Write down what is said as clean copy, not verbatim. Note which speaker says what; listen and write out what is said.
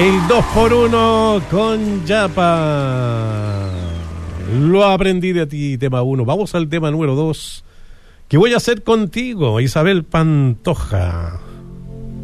Speaker 1: El 2x1 con Yapa. Lo aprendí de ti, tema 1. Vamos al tema número 2. ¿Qué voy a hacer contigo, Isabel Pantoja?